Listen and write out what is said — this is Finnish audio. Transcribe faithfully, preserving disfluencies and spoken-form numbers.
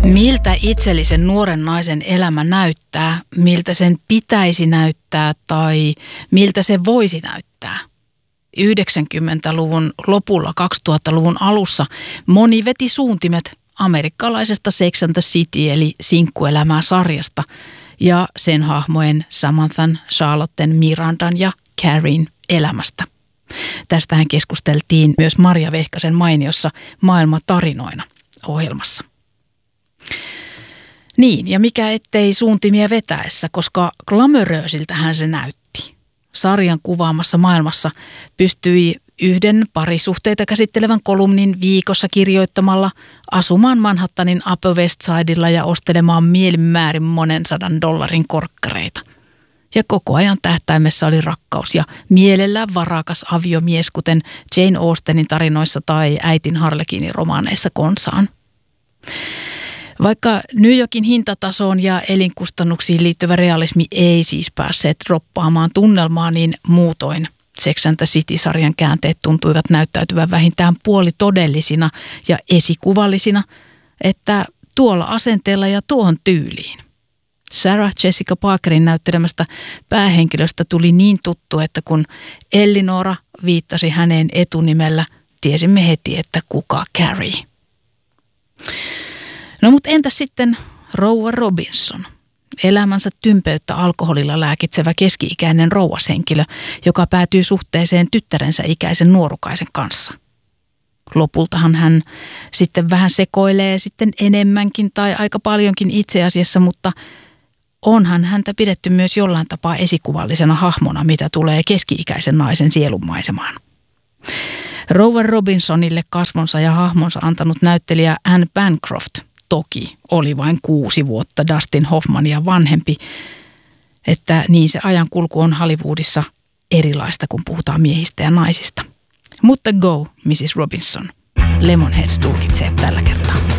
Miltä itsellisen nuoren naisen elämä näyttää, miltä sen pitäisi näyttää tai miltä se voisi näyttää? yhdeksänkymmentäluvun lopulla kaksituhattaluvun alussa moni veti suuntimet amerikkalaisesta Sex and the City eli sinkkuelämää sarjasta ja sen hahmojen Samanthan, Charlotten, Mirandan ja Carrien elämästä. Tästähän keskusteltiin myös Marja Vehkasen mainiossa Maailma tarinoina -ohjelmassa. Niin, ja mikä ettei suuntimia vetäessä, koska glamoröösiltähän se näytti. Sarjan kuvaamassa maailmassa pystyi yhden parisuhteita käsittelevän kolumnin viikossa kirjoittamalla asumaan Manhattanin Upper West Sidella ja ostelemaan mielinmäärin monen sadan dollarin korkkareita. Ja koko ajan tähtäimessä oli rakkaus ja mielellään varakas aviomies, kuten Jane Austenin tarinoissa tai äitin Harlekinin romaaneissa konsaan. Vaikka New Yorkin hintatasoon ja elinkustannuksiin liittyvä realismi ei siis päässeet droppaamaan tunnelmaa, niin muutoin Sex and the City-sarjan käänteet tuntuivat näyttäytyvän vähintään puolitodellisina ja esikuvallisina, että tuolla asenteella ja tuohon tyyliin. Sarah Jessica Parkerin näyttelemästä päähenkilöstä tuli niin tuttu, että kun Elinora viittasi häneen etunimellä, tiesimme heti, että kuka Carrie. No mutta entäs sitten rouva Robinson, elämänsä tympeyttä alkoholilla lääkitsevä keski-ikäinen rouvashenkilö, joka päätyy suhteeseen tyttärensä ikäisen nuorukaisen kanssa. Lopultahan hän sitten vähän sekoilee sitten enemmänkin tai aika paljonkin itse asiassa, mutta onhan häntä pidetty myös jollain tapaa esikuvallisena hahmona, mitä tulee keski-ikäisen naisen sielunmaisemaan. Rouva Robinsonille kasvonsa ja hahmonsa antanut näyttelijä Anne Bancroft toki oli vain kuusi vuotta Dustin Hoffmania vanhempi, että niin se ajankulku on Hollywoodissa erilaista, kun puhutaan miehistä ja naisista. Mutta go, missis Robinson. Lemonheads tulkitsee tällä kertaa.